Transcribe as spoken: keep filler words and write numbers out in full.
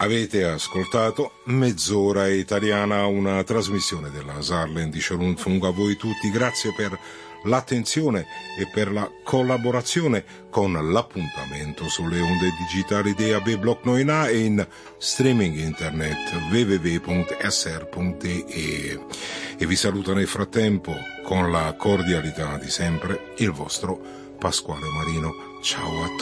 Avete ascoltato Mezz'ora italiana, una trasmissione della Saarland Rundfunk. A voi tutti, grazie per l'attenzione e per la collaborazione con l'appuntamento sulle onde digitali di A B Block nove A e in streaming internet w w w punto s r punto d e. E vi saluta nel frattempo con la cordialità di sempre il vostro Pasquale Marino. Ciao a tutti.